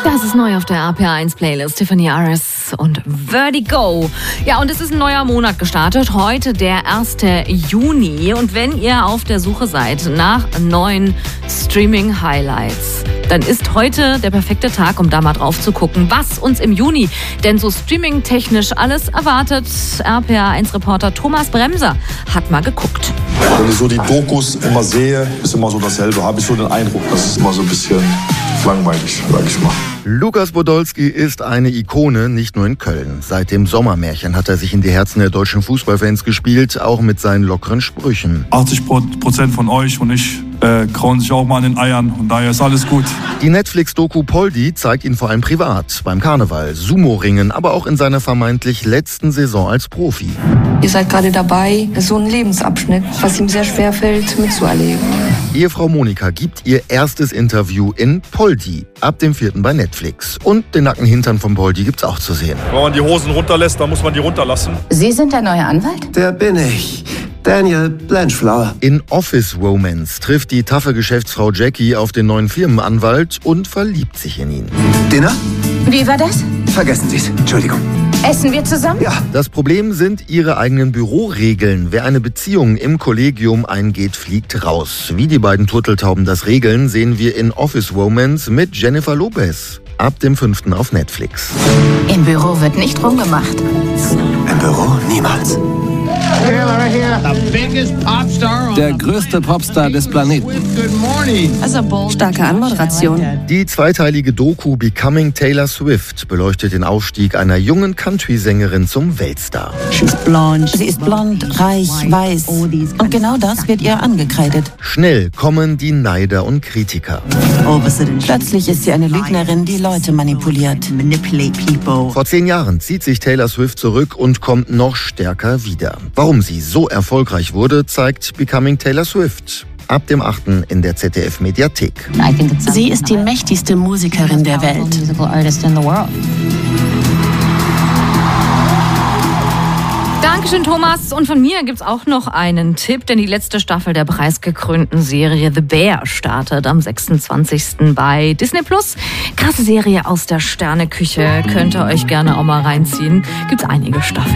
Das ist neu auf der RPA1-Playlist. Tiffany Aris und Vertigo. Ja, und es ist ein neuer Monat gestartet. Heute der 1. Juni. Und wenn ihr auf der Suche seid nach neuen Streaming-Highlights, dann ist heute der perfekte Tag, um da mal drauf zu gucken, was uns im Juni denn so streaming-technisch alles erwartet. RPA1-Reporter Thomas Bremser hat mal geguckt. Wenn ich so die Dokus immer sehe, ist immer so dasselbe. Habe ich so den Eindruck, das ist immer so ein bisschen langweilig, sag ich mal. Lukas Podolski ist eine Ikone, nicht nur in Köln. Seit dem Sommermärchen hat er sich in die Herzen der deutschen Fußballfans gespielt, auch mit seinen lockeren Sprüchen. 80% von euch und ich krauen sich auch mal an den Eiern und daher ist alles gut. Die Netflix-Doku Poldi zeigt ihn vor allem privat, beim Karneval, Sumo-Ringen, aber auch in seiner vermeintlich letzten Saison als Profi. Ihr seid gerade dabei, so einen Lebensabschnitt, was ihm sehr schwer fällt, mitzuerleben. Ehefrau Monika gibt ihr erstes Interview in Poldi, ab dem 4. bei Netflix. Und den nackten Hintern von Poldi gibt's auch zu sehen. Wenn man die Hosen runterlässt, dann muss man die runterlassen. Sie sind der neue Anwalt? Der bin ich. Daniel Blanchflower. In Office Romance trifft die taffe Geschäftsfrau Jackie auf den neuen Firmenanwalt und verliebt sich in ihn. Dinner? Wie war das? Vergessen Sie's. Entschuldigung. Essen wir zusammen? Ja. Das Problem sind ihre eigenen Büroregeln. Wer eine Beziehung im Kollegium eingeht, fliegt raus. Wie die beiden Turteltauben das regeln, sehen wir in Office Romance mit Jennifer Lopez. Ab dem 5. auf Netflix. Im Büro wird nicht rumgemacht. Im Büro niemals. Der größte Popstar des Planeten. Starke Anmoderation. Die zweiteilige Doku Becoming Taylor Swift beleuchtet den Aufstieg einer jungen Country-Sängerin zum Weltstar. Sie ist blond, reich, weiß. Und genau das wird ihr angekreidet. Schnell kommen die Neider und Kritiker. Plötzlich ist sie eine Lügnerin, die Leute manipuliert. Vor 10 Jahren zieht sich Taylor Swift zurück und kommt noch stärker wieder. Warum sie so erfolgreich wurde, zeigt Becoming Taylor Swift. Ab dem 8. in der ZDF-Mediathek. Sie ist die mächtigste Musikerin der Welt. Dankeschön, Thomas. Und von mir gibt's auch noch einen Tipp, denn die letzte Staffel der preisgekrönten Serie The Bear startet am 26. bei Disney+. Krasse Serie aus der Sterneküche. Könnt ihr euch gerne auch mal reinziehen. Gibt's einige Staffeln.